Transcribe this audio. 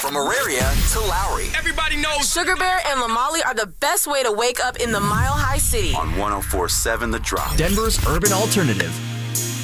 From Auraria to Lowry. Everybody knows Sugar Bear and Lamali are the best way to wake up in the Mile High City. On 104.7 The Drop. Denver's urban alternative.